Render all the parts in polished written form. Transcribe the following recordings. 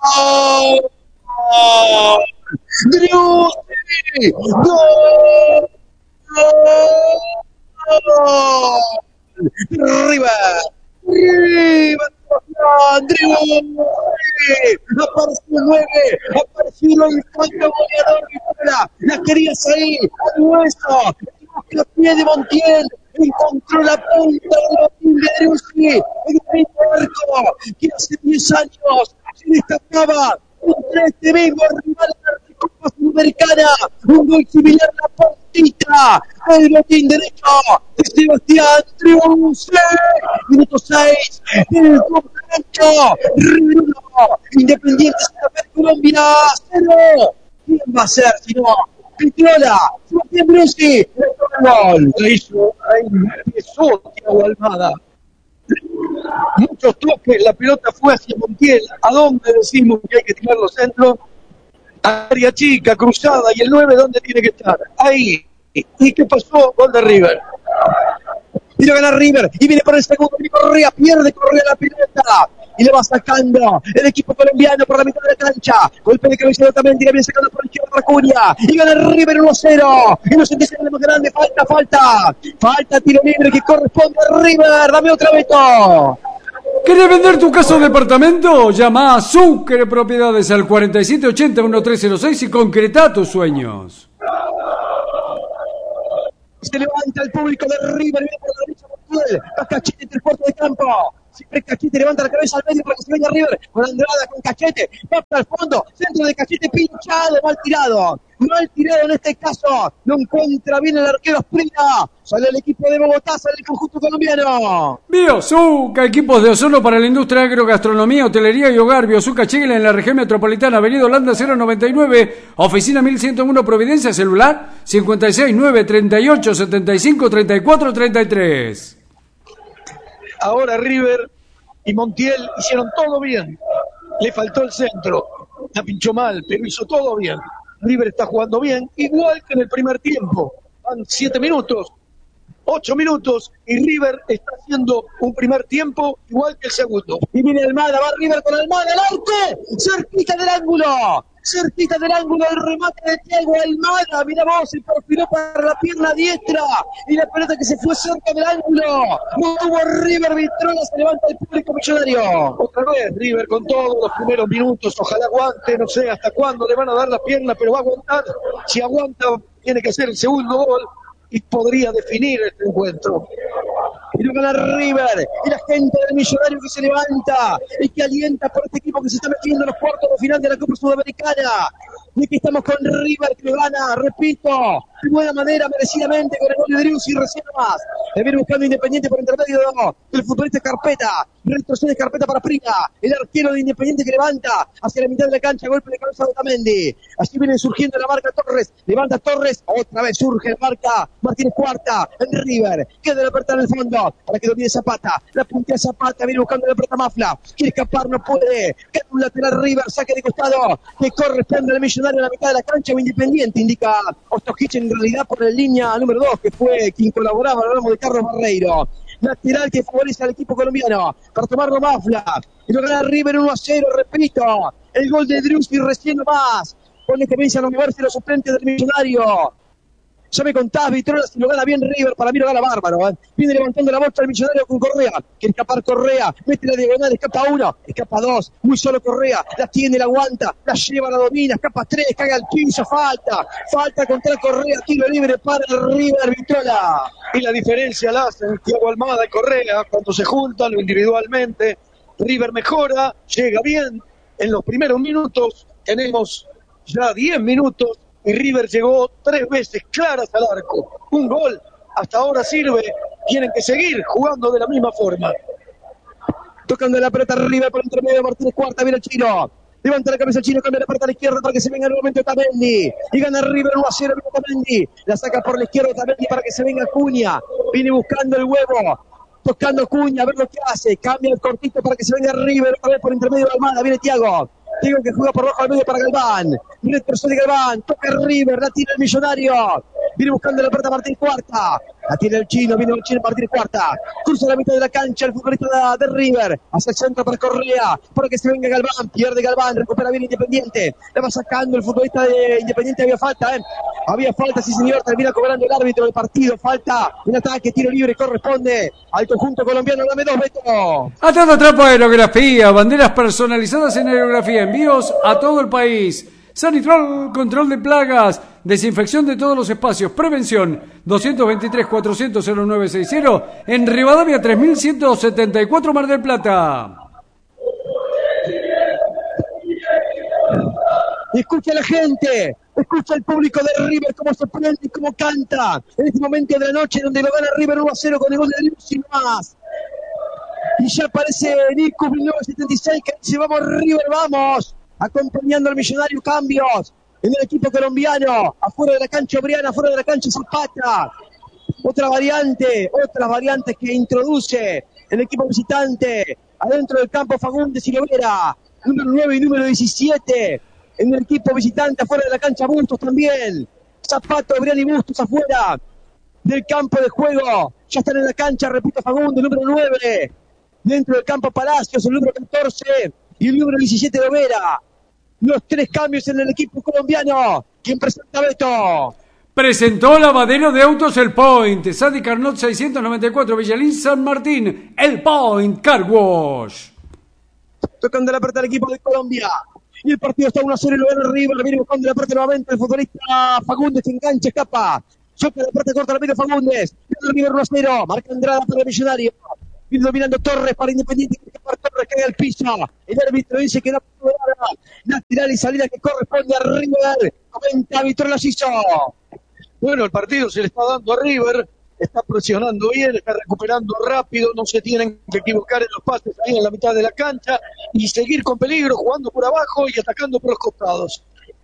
Driussi! ¡Gol! River, Driussi, apareció el 9, apareció el infante goleador, la querías ahí, al hueso, busca el pie de Montiel, encontró la punta del botín de Driussi, el mismo arco que hace 10 años se destacaba contra este mismo rival de la Copa Sudamericana, un gol similar a la puntita del botín derecho de Sebastián Driussi. Minuto 6 del complemento, River 1, Independiente Santa Fe, Colombia 0. ¿Quién va a ser si no Pitrola? Sebastián Driussi, el gol. Ahí empezó Thiago Almada. Muchos toques, la pelota fue hacia Montiel. ¿A dónde decimos que hay que tirar los centros? Área chica, cruzada, y el 9, ¿dónde tiene que estar? Ahí. ¿Y qué pasó? Gol de River. Tira a ganar River, y viene por el segundo, y Correa, pierde Correa la pelota, y le va sacando el equipo colombiano por la mitad de la cancha. Golpe de cabeza también, viene sacando por la izquierda para Acuña, y gana River 1-0. Y no se empieza a más grande, falta, tiro libre que corresponde a River. Dame otra vez. ¿Querés vender tu casa o departamento? Llama a Sucre Propiedades al 4780-1306 y concreta tus sueños. Se levanta el público de River, viene por la derecha Montiel, va Cachete entre el cuarto de campo. Siempre Cachete levanta la cabeza al medio para que se vaya River, con Andrada, con Cachete, va para el fondo, centro de Cachete, pinchado, mal tirado en este caso, no encuentra bien el arquero Asprilla, sale el equipo de Bogotá, sale el conjunto colombiano. Biosuca, equipos de Osorno para la industria agrogastronomía, hotelería y hogar. Biosuca Chile en la región metropolitana, avenida Holanda 099, oficina 1101 Providencia, celular 569 38 75 34 33. Ahora River y Montiel hicieron todo bien. Le faltó el centro. La pinchó mal, pero hizo todo bien. River está jugando bien, igual que en el primer tiempo. Van 7 minutos, 8 minutos, y River está haciendo un primer tiempo igual que el segundo. Y viene Almada, va River con Almada, el arco, cerquita del ángulo, el remate de Thiago Almada. Mira vos, se perfiló para la pierna diestra, y la pelota que se fue cerca del ángulo. No tuvo River, Vitrola, se levanta el público millonario. Otra vez River con todos los primeros minutos, ojalá aguante, no sé hasta cuándo le van a dar la pierna, pero va a aguantar. Si aguanta, tiene que ser el segundo gol y podría definir este encuentro. Y lo gana River, y la gente del Millonario que se levanta y que alienta por este equipo que se está metiendo en los cuartos de final de la Copa Sudamericana. Y aquí estamos con River que gana, repito, de buena manera, merecidamente, con el gol de Driussi y recién más. Le viene buscando Independiente por intermedio del futbolista Carpeta. Retrocede Carpeta para Prina, el arquero de Independiente que levanta hacia la mitad de la cancha, golpe de cabeza de Otamendi. Así viene surgiendo la marca Torres, levanta Torres, otra vez surge la marca Martínez Cuarta en River. Queda la aperta en el fondo para que domine Zapata. La puntea Zapata, viene buscando la aperta Mafla. Quiere escapar, no puede. Queda un lateral River, saque de costado que corresponde al Millonario en la mitad de la cancha o Independiente, indica Ostojic en realidad por la línea número 2, que fue quien colaboraba, hablamos de Carlos Barreiro. Lateral que favorece al equipo colombiano para tomarlo Mafla. Y lo gana River 1-0, repito. El gol de Driussi recién más. Con que comienzan a moverse los suplentes del Millonario. Ya me contás, Vitrola, si lo gana bien River, para mí lo gana bárbaro. Viene levantando la bolsa el Millonario con Correa. Quiere escapar Correa, mete la diagonal, escapa 1, escapa 2, muy solo Correa, la tiene, la aguanta, la lleva, la domina, escapa 3, cae al piso, falta contra Correa, tiro libre para River, Vitrola. Y la diferencia la hacen Thiago Almada y Correa, cuando se juntan individualmente, River mejora, llega bien. En los primeros minutos, tenemos ya 10 minutos, y River llegó 3 veces claras al arco. Un gol hasta ahora sirve. Tienen que seguir jugando de la misma forma. Tocando la pelota River por entre medio de Martínez Cuarta. Viene el Chino. Levanta la cabeza el Chino, cambia la pelota a la izquierda para que se venga nuevamente Otamendi. Y gana River 1-0. Otamendi la saca por la izquierda Otamendi para que se venga Acuña. Viene buscando el huevo. Tocando Acuña, a ver lo que hace. Cambia el cortito para que se venga River. Otra vez por intermedio de Almada. Viene Thiago. Que juega por rojo al medio para Galván. Retrocede Galván, toca River, la tira el Millonario. Viene buscando la pelota Martín Cuarta. La tiene el chino, viene el chino Martín Cuarta. Cruza la mitad de la cancha el futbolista de River. Hacia el centro para Correa. Para que se venga Galván. Pierde Galván. Recupera bien Independiente. La va sacando el futbolista de Independiente. Había falta, Había falta, sí señor. Termina cobrando el árbitro del partido. Falta. Un ataque, tiro libre. Corresponde al conjunto colombiano. Dame 2, Beto. Atado trapo de aerografía. Banderas personalizadas en aerografía. Envíos a todo el país. Sanitrol, control de plagas, desinfección de todos los espacios, prevención, 223-400-0960, en Rivadavia 3174, Mar del Plata. Escucha a la gente, escucha al público de River cómo se prende y cómo canta en este momento de la noche donde lo gana River 1-0 con el gol de Driussi y más. Y ya aparece Nico 1976 que dice vamos River, vamos. Acompañando al Millonario, cambios en el equipo colombiano, afuera de la cancha Briana, afuera de la cancha Zapata. Otras variantes que introduce el equipo visitante, adentro del campo Fagundes y Lovera, número 9 y número 17, en el equipo visitante, afuera de la cancha Bustos también, Zapato, Briana y Bustos afuera del campo de juego, ya están en la cancha, repito, Fagundes, número 9, dentro del campo Palacios, el número 14, y el número 17 de Vera. Los 3 cambios en el equipo colombiano. ¿Quién presenta, Beto? Presentó lavadero de autos El Point. Sadi Carnot 694, Villalín San Martín. El Point Car Wash. Tocando la pelota al equipo de Colombia. Y el partido está 1-0 y lo gana River. Viene buscando la pelota nuevamente el futbolista Fagundes. Se engancha, escapa. Choca la pelota corta, la mira Fagundes. River 1-0. Marca Andrada para el Millonario. Viene dominando Torres para Independiente. Torres cae al piso. El árbitro dice que no puede dar lateral y salida que corresponde a River. 90 árbitro las hizo. Bueno, el partido se le está dando a River. Está presionando bien, está recuperando rápido. No se tienen que equivocar en los pases ahí en la mitad de la cancha. Y seguir con peligro, jugando por abajo y atacando por los costados.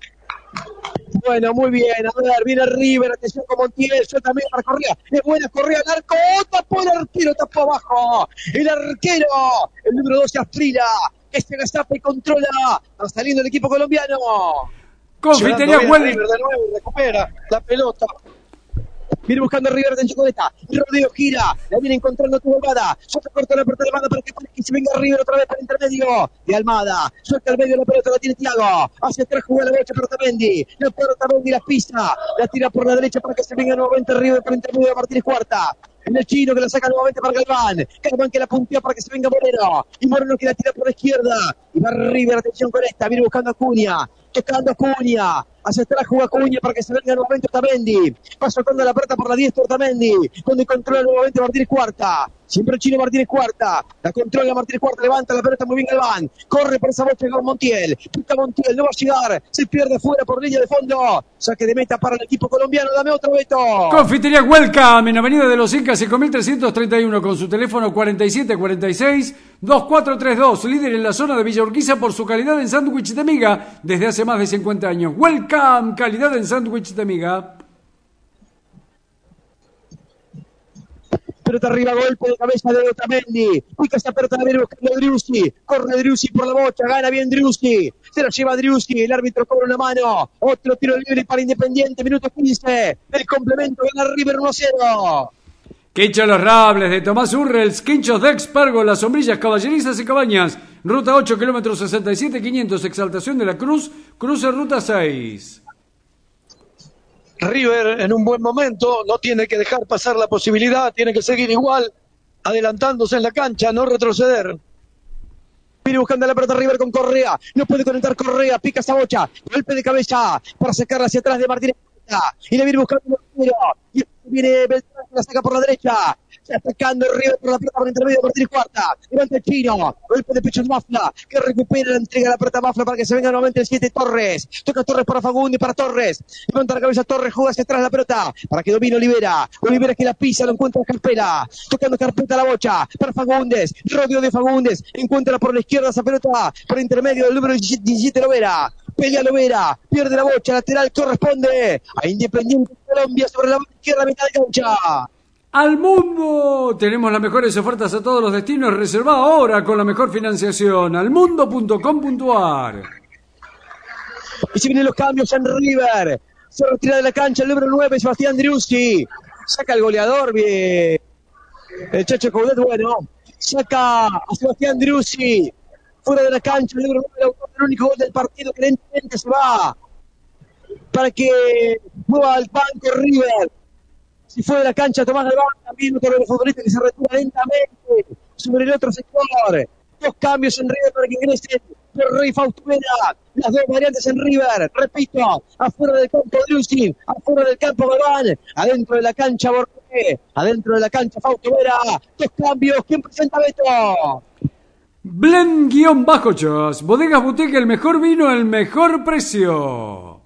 Bueno, muy bien, a ver, viene River, atención con Montiel, yo también para Correa, es buena Correa al arco, tapó el arquero, tapó abajo, el arquero, el número 12 Afrila, que se agazapa y controla, va saliendo el equipo colombiano. Confitería Huel. River de nuevo, recupera la pelota. Viene buscando a River de Chocoleta. Rodrigo gira. La viene encontrando tu Almada. Suelta corta la pelota de Almada para que se venga River otra vez para el intermedio de Almada. Suelta al medio la pelota, la tiene Thiago. Hacia atrás juega a la derecha para Otamendi. La pelota Otamendi la pisa. La tira por la derecha para que se venga nuevamente River para el intermedio de Martínez Cuarta. En el chino que la saca nuevamente para Galván. Galván que la puntea para que se venga Moreno. Y Moreno que la tira por la izquierda. Y va River, atención con esta. Viene buscando a Acuña. Tocando a Acuña. Hacia atrás juega Acuña para que se venga nuevamente Otamendi. Va soltando la pelota por la diestra Otamendi. Donde controla nuevamente Martínez Cuarta. Siempre el chino Martínez Cuarta. La controla Martínez Cuarta. Levanta la pelota muy bien Galván. Corre por esa bocha con Montiel. Pica Montiel. No va a llegar. Se pierde fuera por línea de fondo. Saque de meta para el equipo colombiano. Dame otro, Beto. Confitería Welcome en Avenida de los Incas 5331 con su teléfono 4746-2432. Líder en la zona de Villa Urquiza por su calidad en sándwich de miga desde hace más de 50 años. Welcome, calidad en sándwich de miga. Pelota arriba, golpe de cabeza de Otamendi. Pica esa pelota, la viene buscando Driussi. Corre Driussi por la bocha, gana bien Driussi. Se la lleva Driussi, el árbitro cobra una mano. Otro tiro libre para Independiente, minuto 15. El complemento gana River 1-0. Quincho Los Rables de Tomás Urrels, Quinchos de Expargo, Las Sombrillas, Caballerizas y Cabañas. Ruta 8, kilómetros 67,500, Exaltación de la Cruz, cruce ruta 6. River en un buen momento, no tiene que dejar pasar la posibilidad, tiene que seguir igual, adelantándose en la cancha, no retroceder. Viene buscando la pelota River con Correa, no puede conectar Correa, pica esa bocha, golpe de cabeza para sacarla hacia atrás de Martínez y le viene buscando y viene Beltrán, la saca por la derecha. Atacando el River por la pelota por el intermedio de Martínez Cuarta. Levanta el chino. Golpe de pecho de Mafla. Que recupera la entrega de la pelota a Mafla para que se venga nuevamente el 7 Torres. Toca Torres para Fagundi, para Torres. Levanta la cabeza Torres, juega hacia atrás la pelota. Para que domine Olivera. Olivera que la pisa, lo encuentra Carpela. Tocando Carpeta la bocha. Para Fagundes. Rodeo de Fagundes. Encuentra por la izquierda esa pelota. Por el intermedio del número 17 Lovera. Pelea Lovera. Pierde la bocha. Lateral corresponde a Independiente Colombia sobre la izquierda mitad de cancha. ¡Al mundo! Tenemos las mejores ofertas a todos los destinos. Reserva ahora con la mejor financiación. Almundo.com.ar. Y se vienen los cambios en River. Se retira de la cancha el número 9, Sebastián Driussi. Saca el goleador, bien. El Chacho Coudet, bueno. Saca a Sebastián Driussi. Fuera de la cancha, el número 9, el autor del único gol del partido, que lentamente se va para que mueva al banco River. Si fue de la cancha Tomás Galván, también otro de los futbolistas que se retira lentamente sobre el otro sector. 2 cambios en River para que ingresen Ferrey y Fausto Vera. Las 2 variantes en River. Repito, afuera del campo Driussi, afuera del campo Galván, adentro de la cancha Borré, adentro de la cancha Fausto Vera. 2 cambios. ¿Quién presenta Beto? Blend-Chas, Bodegas Boutique, el mejor vino, el mejor precio.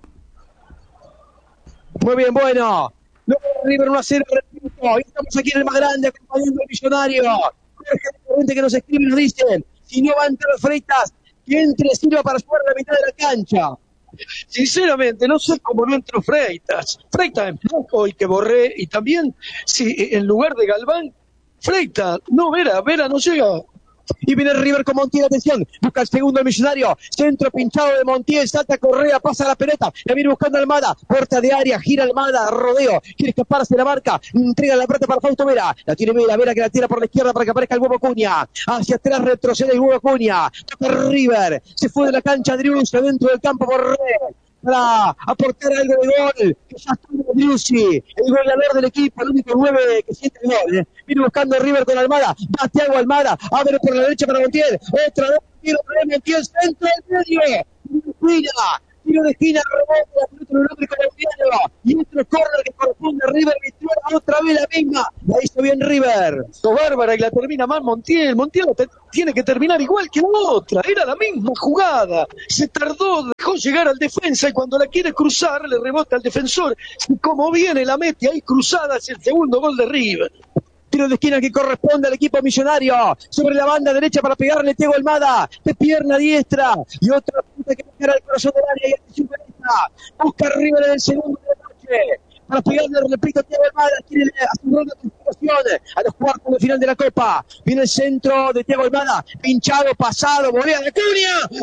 Muy bien, bueno. No, River 1-0, repito. Hoy estamos aquí en el más grande, acompañando al Millonario. Gente que nos escribe y nos dicen, si no van entre las Freitas, que entre sirva para jugar a la mitad de la cancha. Sinceramente, no sé cómo no entró Freitas. Freitas en poco y que Borré. Y también, si en lugar de Galván, Freitas, no, Vera no llega. Y viene River con Montiel, atención, busca el segundo el Millonario, centro pinchado de Montiel, salta Correa, pasa la pelota, la viene buscando Almada, puerta de área, gira Almada, rodeo, quiere escaparse la marca, entrega la pelota para Fausto Vera, la tiene Vera que la tira por la izquierda para que aparezca el huevo Acuña, hacia atrás retrocede el huevo Acuña, toca River, se fue de la cancha Driussi, dentro del campo Borré, para aportar algo de gol, que ya estuvo Driussi, el goleador del equipo, el único 9 que siente el gol. Viene buscando River con Almada, va Thiago Almada, abre por la derecha para Montiel, otra vez tiro para Montiel, centro del medio, tiro de esquina, rebote, la pelota en el hombre colombiano, y otro córner que corresponde a River, Vitrola, otra vez la misma, la hizo bien River. Bárbara y la termina mal Montiel tiene que terminar igual que la otra, era la misma jugada, se tardó, dejó llegar al defensa y cuando la quiere cruzar le rebota al defensor, y como viene la mete ahí cruzada, es el segundo gol de River. Tiro de esquina que corresponde al equipo Millonario, sobre la banda derecha para pegarle Thiago Almada, de pierna diestra, y otra punta que pegará al corazón del área, y atención busca River en el segundo de la noche, para pegarle, repito, Thiago Almada, quiere asegurar la clasificación a los cuartos de final de la Copa. Viene el centro de Thiago Almada, pinchado, pasado, volea de Acuña,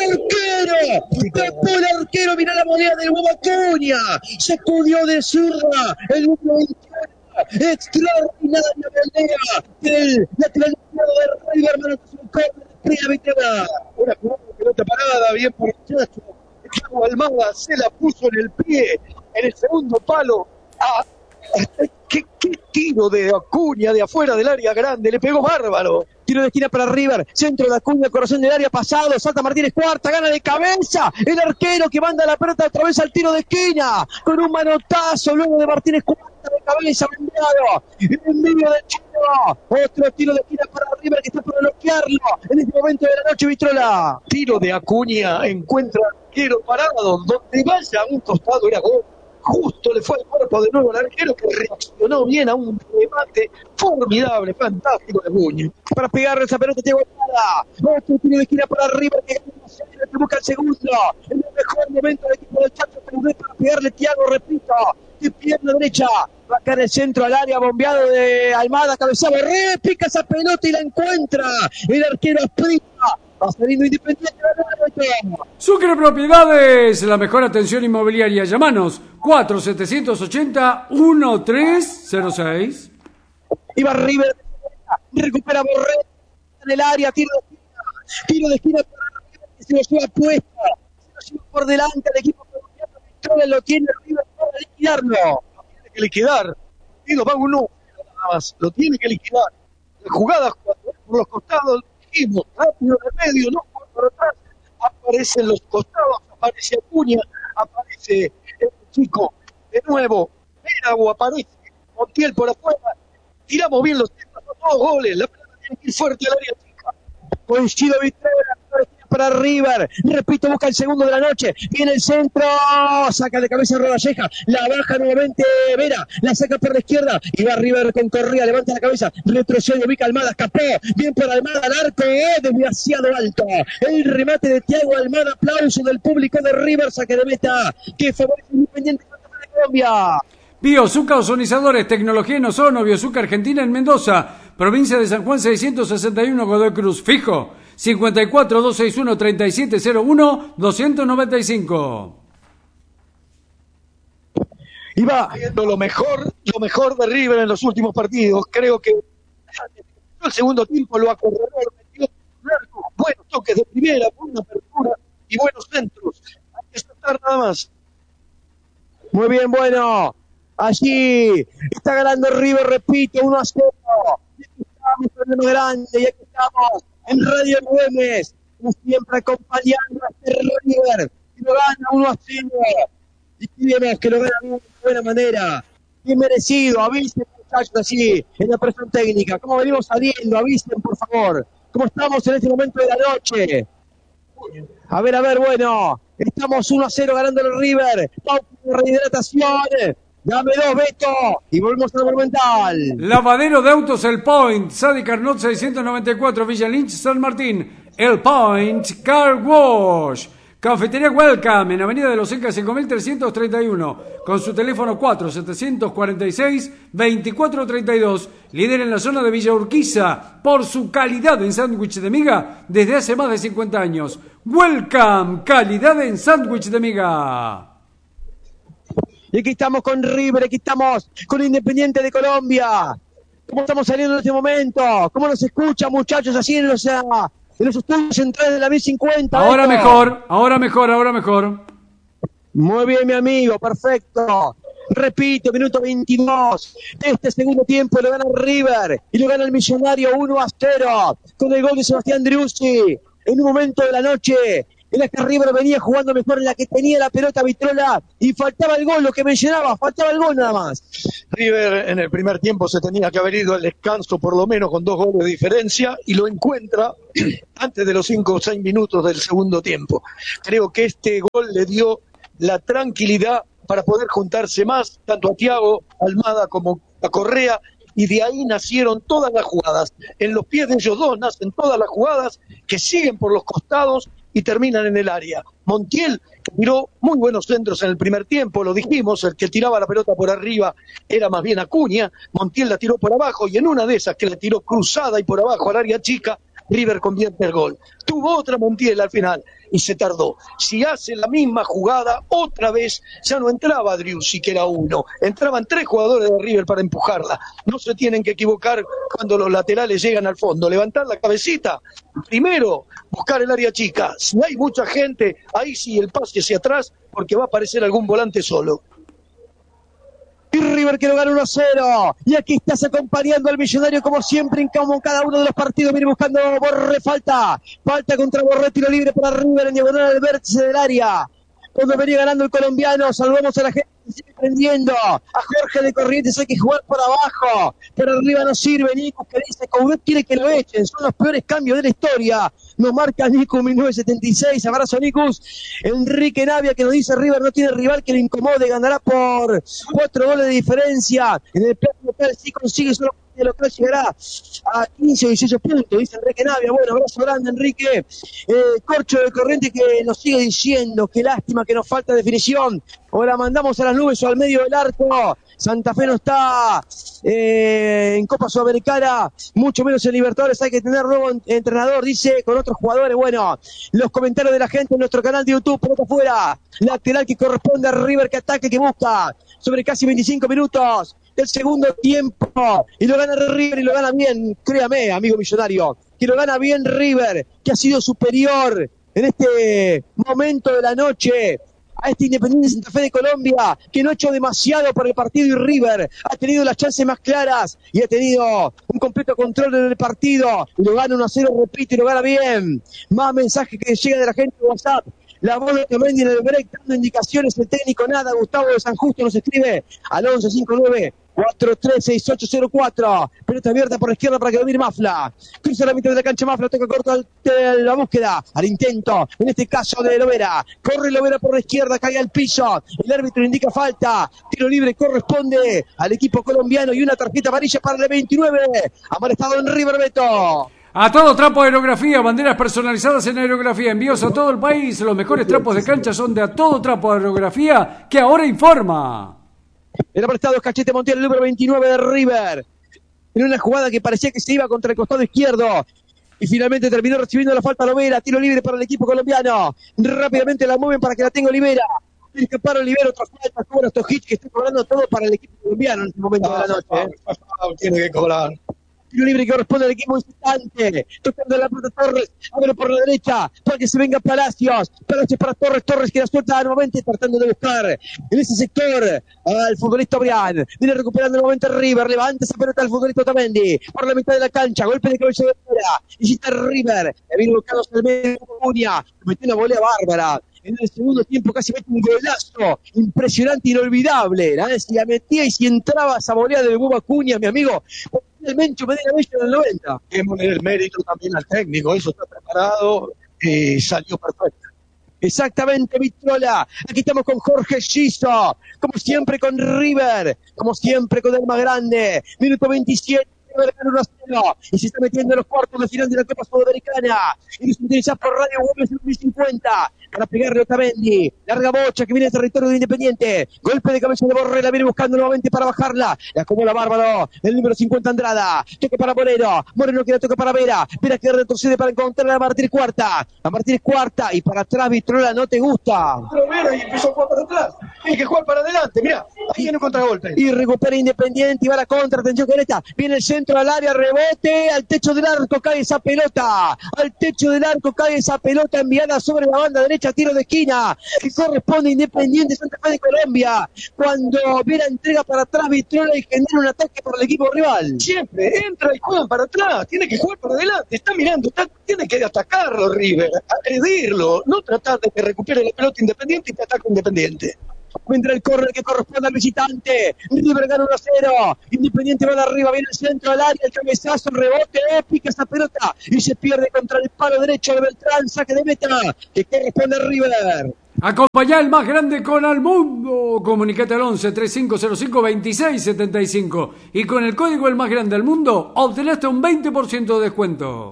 tapó el arquero, mirá la volea del huevo Acuña, se cudió de zurda, el número 21. Extraordinaria pelea del lateral izquierdo de River, una pelota parada, bien por el Chacho. Thiago Almada se la puso en el pie, en el segundo palo. ¿Qué tiro de Acuña de afuera del área grande? Le pegó bárbaro. Tiro de esquina para River, centro de Acuña, corazón del área pasado, salta Martínez Cuarta, gana de cabeza, el arquero que manda la pelota otra vez al tiro de esquina, con un manotazo luego de Martínez Cuarta de cabeza, vendiado, en medio del chino, otro tiro de esquina para River que está por bloquearlo en este momento de la noche, Vitrola. Tiro de Acuña, encuentra al arquero parado, donde vaya a un costado era gol. Justo le fue al cuerpo de nuevo al arquero que reaccionó bien a un remate formidable, fantástico de Acuña. Para pegarle esa pelota Thiago Almada, otro tiro de esquina para River que busca el segundo, en el mejor momento del equipo del Chacho para pegarle Thiago, repito, de pierna derecha, va acá en el centro al área, bombeado de Almada, cabezado, pica esa pelota y la encuentra, el arquero aprieta. Va saliendo Independiente. Sucre Propiedades, la mejor atención inmobiliaria. Llamanos 4-780-1306. Iba River, recupera Borré en el área, tiro de esquina para River, que se lo lleva puesta, se lo lleva por delante al equipo colombiano, lo tiene River para liquidarlo. Lo tiene que liquidar. Digo, va uno, nada más, lo tiene que liquidar. Las jugadas por los costados, rápido de medio, no por atrás, aparecen los costados, aparece Acuña, aparece el chico, de nuevo, Vera aparece Montiel por afuera, tiramos bien los tiempos, todos goles, la pelota tiene que ir fuerte al área chica. Coincido Vitrola para River, repito, busca el segundo de la noche, viene el centro, saca de cabeza Rodalleja, la baja nuevamente Vera, la saca por la izquierda, y va River con Correa, levanta la cabeza, retrocede, ubica Almada, escapó, bien por Almada, al arco, demasiado alto, el remate de Thiago Almada, aplauso del público de River, saque de meta, que favorece Independiente de Colombia. Biosuca Ozonizadores, tecnología en ozono, Biosuca Argentina en Mendoza, provincia de San Juan 661, Godoy Cruz, fijo, 54-261-3701-295. Y va. Lo mejor de River en los últimos partidos. Creo que el segundo tiempo lo acorraló, metió buenos toques de primera, buena apertura y buenos centros. Hay que tratar nada más. Muy bien, bueno. Allí está ganando River, repito, 1-0. Y aquí estamos en el grande, y aquí estamos en Radio Güemes, como siempre acompañando a este River, que lo gana 1-0. Y bien, que lo gana de una buena manera. Bien merecido, avisen muchachos allí en la presión técnica. ¿Cómo venimos saliendo? Avisen, por favor. ¿Cómo estamos en este momento de la noche? A ver, bueno. Estamos 1-0 ganando el River. Pausa de rehidratación. Dame 2, Beto. Y volvemos al Monumental. Lavadero de autos El Point, Sadi Carnot 694, Villa Lynch, San Martín. El Point Car Wash. Cafetería Welcome en Avenida de los Incas 5331 con su teléfono 4746-2432, líder en la zona de Villa Urquiza por su calidad en sándwich de miga desde hace más de 50 años. Welcome, calidad en sándwich de miga. Y aquí estamos con River, aquí estamos con Independiente de Colombia. ¿Cómo estamos saliendo en este momento? ¿Cómo nos escuchan, muchachos, así en los estudios centrales de la 1050? Ahora mejor. Muy bien, mi amigo, perfecto. Repito, minuto 22 de este segundo tiempo, lo gana River y lo gana el Millonario 1-0 con el gol de Sebastián Driussi en un momento de la noche en la que River venía jugando mejor, en la que tenía la pelota Vitrola y faltaba el gol, lo que mencionaba, faltaba el gol nada más. River en el primer tiempo se tenía que haber ido al descanso por lo menos con 2 goles de diferencia y lo encuentra antes de los 5 o 6 minutos del segundo tiempo. Creo que este gol le dio la tranquilidad para poder juntarse más, tanto a Thiago Almada como a Correa, y de ahí nacieron todas las jugadas. En los pies de ellos dos nacen todas las jugadas que siguen por los costados y terminan en el área. Montiel tiró muy buenos centros en el primer tiempo, lo dijimos, el que tiraba la pelota por arriba era más bien Acuña, Montiel la tiró por abajo y en una de esas que la tiró cruzada y por abajo al área chica, River convierte el gol. Tuvo otra Montiel al final y se tardó. Si hace la misma jugada, otra vez ya no entraba Driussi, que era uno. Entraban 3 jugadores de River para empujarla. No se tienen que equivocar cuando los laterales llegan al fondo. Levantar la cabecita, primero buscar el área chica. Si hay mucha gente, ahí sí el pase hacia atrás, porque va a aparecer algún volante solo. Y River que lo gana 1-0. Y aquí estás acompañando al Millonario como siempre, como cada uno de los partidos. Viene buscando Borré, falta contra Borré, tiro libre para River en diagonal al vértice del área. Cuando venía ganando el colombiano, saludamos a la gente que sigue prendiendo. A Jorge de Corrientes, hay que jugar por abajo, pero arriba no sirve. Nico que dice, Coudet quiere que lo echen, son los peores cambios de la historia. Nos marca Nico 1976, abrazo Nicus. Enrique Navia que nos dice, River no tiene rival que le incomode, ganará por 4 goles de diferencia. En el plano local sí consigue, solo el local llegará a 15 o 18 puntos, dice Enrique Navia. Bueno, abrazo grande, Enrique. Corcho de Corriente que nos sigue diciendo, qué lástima que nos falta definición. O la mandamos a las nubes o al medio del arco. Santa Fe no está en Copa Sudamericana, mucho menos en Libertadores. Hay que tener nuevo entrenador, dice, con otros jugadores. Bueno, los comentarios de la gente en nuestro canal de YouTube, pelota afuera, lateral que corresponde a River, que ataque, que busca sobre casi 25 minutos del segundo tiempo, y lo gana River y lo gana bien, créame, amigo Millonario, que lo gana bien River, que ha sido superior en este momento de la noche a este Independiente Santa Fe de Colombia, que no ha hecho demasiado por el partido, y River ha tenido las chances más claras y ha tenido un completo control en el partido, y lo gana 1-0, repito, y lo gana bien. Más mensajes que llegan de la gente de WhatsApp. La voz de Otamendi en el break dando indicaciones, el técnico nada. Gustavo de San Justo nos escribe al 1159-436804. Pelota abierta por la izquierda para que lo mire Mafla. Cruza la mitad de la cancha Mafla, toca corto la búsqueda, al intento, en este caso de Lovera. Corre Lovera por la izquierda, cae al piso. El árbitro indica falta. Tiro libre corresponde al equipo colombiano y una tarjeta amarilla para el 29. Amonestado en River, Beto. A todo trapo de aerografía, banderas personalizadas en aerografía, envíos a todo el país. Los mejores trapos de cancha son de A Todo Trapo de Aerografía, que ahora informa. El prestado es Cachete Montiel, el número 29 de River. En una jugada que parecía que se iba contra el costado izquierdo. Y finalmente terminó recibiendo la falta Lovera. Tiro libre para el equipo colombiano. Rápidamente la mueven para que la tenga Olivera. Tiene que escapar Olivero, otra falta, cobra Stojic, que está cobrando todo para el equipo colombiano en este momento de la noche. Tiene que cobrar. Tiro libre que corresponde al equipo visitante. Tocando la pelota Torres. Abre por la derecha. Para que se venga Palacios. Palacios para Torres. Torres que la suelta nuevamente tratando de buscar en ese sector al futbolista Brian. Viene recuperando nuevamente River. Levanta esa pelota al futbolista Otamendi. Por la mitad de la cancha. Golpe de cabeza de fuera. Y está River. Viene buscando al medio. Cunha. Metió una volea bárbara. En el segundo tiempo casi mete un golazo impresionante, inolvidable. Si la metía y si entraba esa volea del Boba Cunha, mi amigo, el Mencho Medina Bello en el 90. Démosle el mérito también al técnico, eso está preparado y salió perfecto. Exactamente, Vitrola. Aquí estamos con Jorge Giso, como siempre con River, como siempre con el más grande. Minuto 27. Y se está metiendo en los cuartos de final de la Copa Sudamericana. Y nos utiliza por Radio Gómez en 2050 para pegarle a Otamendi. Larga bocha que viene del territorio de Independiente. Golpe de cabeza de Borrella, viene buscando nuevamente para bajarla. La acomoda Bárbaro, el número 50 Andrada. Toque para Moreno. Moreno que la toca para Vera. Vera que retrocede para encontrar a Martínez Cuarta. A Martínez Cuarta y para atrás Vitrola, no te gusta. Pero Vera y empezó a jugar para atrás. Tiene que jugar para adelante, mirá. Ahí viene un contragolpe. Y recupera Independiente y va a la contra. Atención con esta. Viene el centro al área, rebote, al techo del arco cae esa pelota, al techo del arco cae esa pelota enviada sobre la banda derecha, tiro de esquina, que corresponde a Independiente Santa Fe de Colombia, cuando Vera entrega para atrás Vitrola y genera un ataque para el equipo rival. Siempre entra y juega para atrás, tiene que jugar para adelante, está mirando, tiene que atacarlo River, agredirlo, no tratar de que recupere la pelota Independiente y que ataque Independiente. Entra el córner que corresponde al visitante. River gana 1-0. Independiente va de arriba, viene el centro al área, el cabezazo, el rebote, pica esa pelota y se pierde contra el palo derecho de Beltrán, saque de meta que corresponde a River. Acompañá el más grande con al mundo. Comunicate al 11 3505 2675 y con el código el más grande del mundo obtenés hasta un 20% de descuento.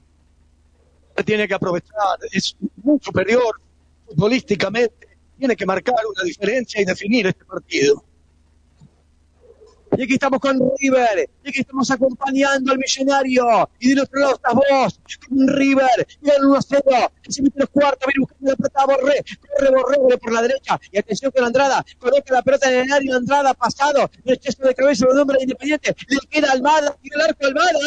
Tiene que aprovechar, es muy superior futbolísticamente. Tiene que marcar una diferencia y definir este partido. Y aquí estamos con River, y aquí estamos acompañando al Millonario, y del otro lado estás vos, con River, y el 1-0, que se mete los cuartos, viene buscando la pelota a Borré, corre por la derecha, y atención con Andrada, coloca la pelota en el área, Andrada pasado, el exceso de cabeza del hombre de Independiente, le queda Almada, tira el arco Almada,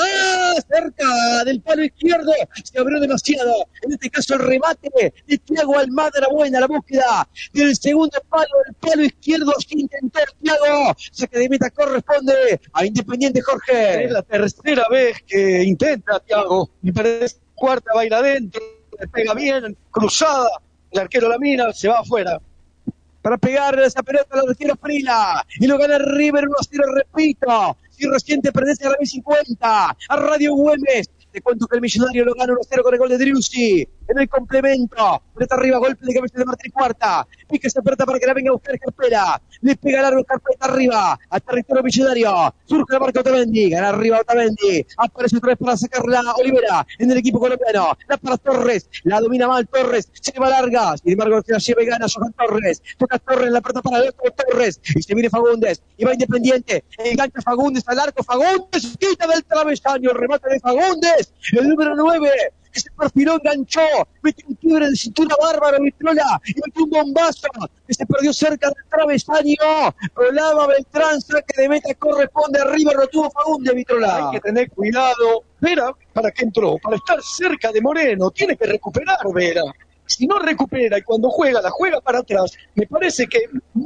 cerca del palo izquierdo, se abrió demasiado, en este caso el remate de Thiago Almada era buena, la búsqueda del segundo palo, el palo izquierdo, que intentó Thiago, saque de meta, corresponde a Independiente, Jorge. Es la tercera vez que intenta Thiago. Me parece que cuarta va a ir adentro, le pega bien, cruzada, el arquero la mira, se va afuera. Para pegarle esa pelota al arquero Frila. Y lo gana River 1-0, repito. Si recién te perdés a la 50, a Radio Güemes. Te cuento que el Millonario lo gana 1-0 con el gol de Driussi. En el complemento. Pelota arriba, golpe de cabeza de Martín Cuarta. Pica esa pelota para que la venga a buscar Carpera. Le pega largo Carpeta arriba. Al territorio Millonario. Surge la marca Otamendi. Gana arriba Otamendi. Aparece otra vez para sacarla Olivera. En el equipo colombiano. La para Torres. La domina mal Torres. Se va larga. Sin embargo, se la lleva y gana Johan Torres. Toca Torres. La pelota para el otro Torres. Y se viene Fagundes. Y va Independiente. Engancha Fagundes al arco. Fagundes. Quita del travesaño. El remate de Fagundes. El número 9, que se perfiló, enganchó, metió un quiebre de cintura bárbaro, Vitrola, y metió un bombazo, que se perdió cerca del travesaño. Olava Beltrán, saque de meta, corresponde a River, lo tuvo Fagundes, Vitrola. Hay que tener cuidado. Vera, ¿para qué entró? Para estar cerca de Moreno, tiene que recuperar Vera. Si no recupera y cuando juega, la juega para atrás, me parece que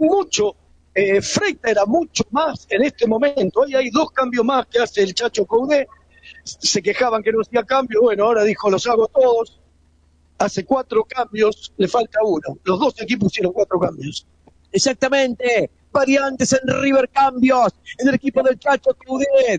Freitas era mucho más en este momento. Hoy hay 2 cambios más que hace el Chacho Coudet. Se quejaban que no hacía cambio, bueno, ahora dijo los hago todos, hace 4 cambios, le falta uno, los 2 equipos hicieron 4 cambios. Exactamente, variantes en River, cambios en el equipo del Chacho Coudet.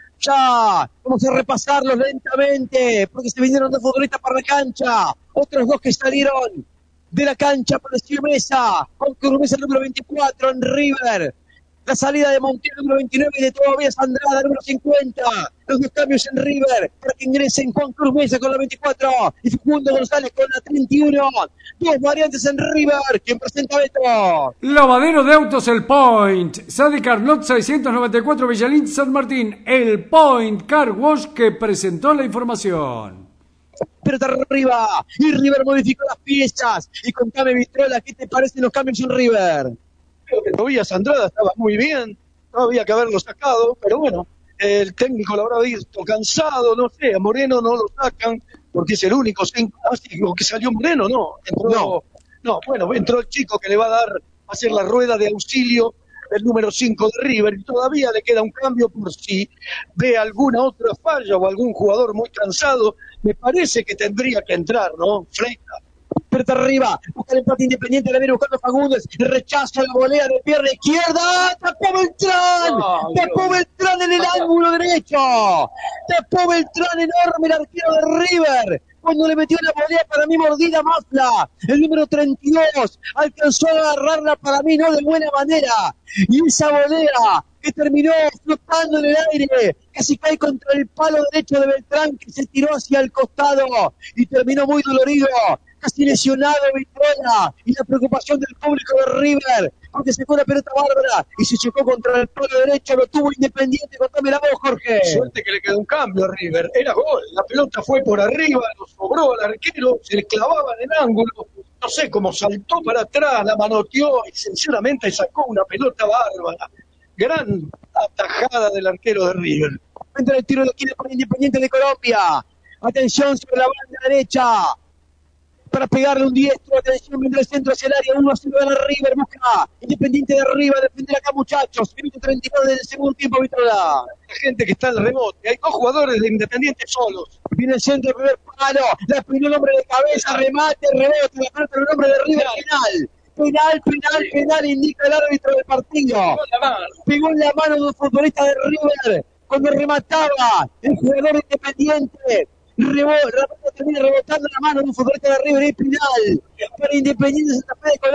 Ya, vamos a repasarlos lentamente, porque se vinieron 2 futbolistas para la cancha, otros 2 que salieron de la cancha, apareció Mesa, con Mesa el número 24 en River. La salida de Montiel, número 29, y de todavía Andrada, número 50. Los 2 cambios en River para que ingresen Juan Cruz Mesa con la 24 y Facundo González con la 31. 2 variantes en River. ¿Quién presenta Beto? Lavadero de autos El Point. Sade Carnot 694 Villalín San Martín. El Point Car Wash que presentó la información. Pelota arriba. Y River modificó las piezas. Y contame, Vitrola, ¿qué te parecen los cambios en River? Creo que Tobías Andrada estaba muy bien, no había que haberlo sacado, pero bueno, el técnico lo habrá visto cansado, no sé, a Moreno no lo sacan porque es el único que salió Moreno, no, entró el chico que le va a hacer la rueda de auxilio del número 5 de River, y todavía le queda un cambio por si ve alguna otra falla o algún jugador muy cansado, me parece que tendría que entrar, ¿no? Freitas. Pelota arriba, busca el empate Independiente, la viene buscando Fagundes, rechaza la volea de pierna izquierda, tapó Beltrán, tapó Beltrán en el ángulo derecho, tapó Beltrán enorme el arquero de River, cuando le metió la volea para mí mordida Mafla, el número 32, alcanzó a agarrarla para mí no de buena manera, y esa volea que terminó flotando en el aire, casi cae contra el palo derecho de Beltrán que se tiró hacia el costado y terminó muy dolorido, casi lesionado Vitrola, y la preocupación del público de River, porque sacó la pelota bárbara y se chocó contra el palo derecho, lo tuvo Independiente, contame la voz, Jorge. Suerte que le quedó un cambio a River, era gol, la pelota fue por arriba, lo sobró al arquero, se le clavaba en el ángulo, no sé cómo saltó para atrás, la manoteó y sinceramente sacó una pelota bárbara. Gran atajada del arquero de River. Entra el tiro de esquina para Independiente de Colombia. Atención sobre la banda derecha. Para pegarle un diestro, atención, vendrá el centro hacia el área, 1-0 de la River, busca Independiente de arriba, defender acá muchachos, minuto 32 del segundo tiempo, Vitrola. La gente que está en el rebote, hay dos jugadores de Independiente solos. Viene el centro, el primer palo, la opinión el hombre de cabeza, remate, rebote, la pelota del hombre de River, penal, indica el árbitro del partido. Pegó en la mano de un futbolista de River, cuando remataba el jugador Independiente. Termina rebotando la mano de un futbolista de River y penal para Independiente Santa Fe de Colombia.